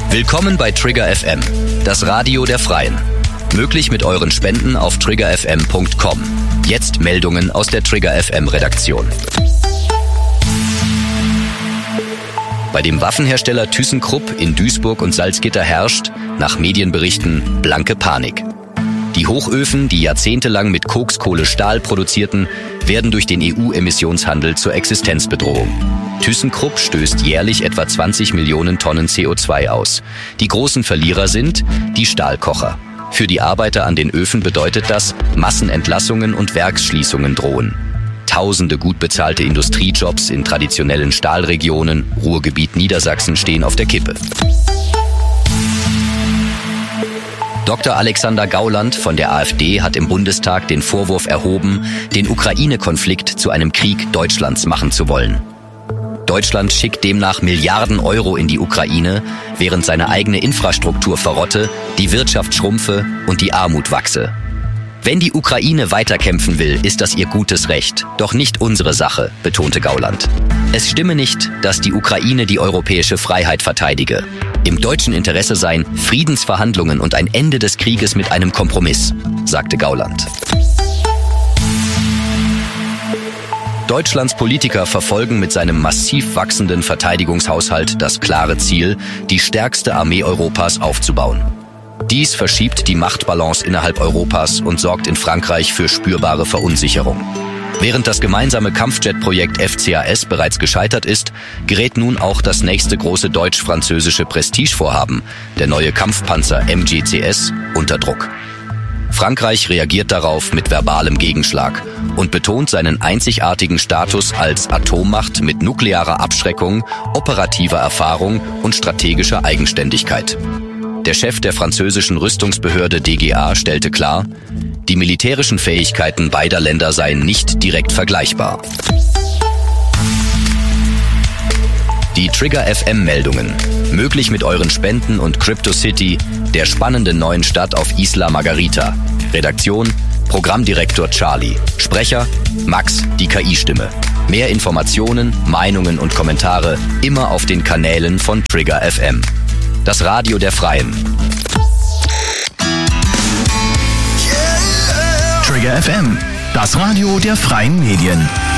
Willkommen bei Trigger FM, das Radio der Freien. Möglich mit euren Spenden auf triggerfm.com. Jetzt Meldungen aus der Trigger FM Redaktion. Bei dem Waffenhersteller ThyssenKrupp in Duisburg und Salzgitter herrscht, nach Medienberichten, blanke Panik. Die Hochöfen, die jahrzehntelang mit Kokskohle Stahl produzierten, werden durch den EU-Emissionshandel zur Existenzbedrohung. ThyssenKrupp stößt jährlich etwa 20 Millionen Tonnen CO2 aus. Die großen Verlierer sind die Stahlkocher. Für die Arbeiter an den Öfen bedeutet das, Massenentlassungen und Werksschließungen drohen. Tausende gut bezahlte Industriejobs in traditionellen Stahlregionen, Ruhrgebiet Niedersachsen, stehen auf der Kippe. Dr. Alexander Gauland von der AfD hat im Bundestag den Vorwurf erhoben, den Ukraine-Konflikt zu einem Krieg Deutschlands machen zu wollen. Deutschland schickt demnach Milliarden Euro in die Ukraine, während seine eigene Infrastruktur verrotte, die Wirtschaft schrumpfe und die Armut wachse. Wenn die Ukraine weiterkämpfen will, ist das ihr gutes Recht, doch nicht unsere Sache, betonte Gauland. Es stimme nicht, dass die Ukraine die europäische Freiheit verteidige. Im deutschen Interesse seien Friedensverhandlungen und ein Ende des Krieges mit einem Kompromiss, sagte Gauland. Deutschlands Politiker verfolgen mit seinem massiv wachsenden Verteidigungshaushalt das klare Ziel, die stärkste Armee Europas aufzubauen. Dies verschiebt die Machtbalance innerhalb Europas und sorgt in Frankreich für spürbare Verunsicherung. Während das gemeinsame Kampfjet-Projekt FCAS bereits gescheitert ist, gerät nun auch das nächste große deutsch-französische Prestigevorhaben, der neue Kampfpanzer MGCS, unter Druck. Frankreich reagiert darauf mit verbalem Gegenschlag und betont seinen einzigartigen Status als Atommacht mit nuklearer Abschreckung, operativer Erfahrung und strategischer Eigenständigkeit. Der Chef der französischen Rüstungsbehörde DGA stellte klar, die militärischen Fähigkeiten beider Länder seien nicht direkt vergleichbar. Die Trigger FM Meldungen. Möglich mit euren Spenden und CryptoCity, der spannenden neuen Stadt auf Isla Margarita. Redaktion, Programmdirektor Charlie. Sprecher, Max, die KI-Stimme. Mehr Informationen, Meinungen und Kommentare immer auf den Kanälen von Trigger FM. Das Radio der Freien. Trigger FM, das Radio der freien Medien.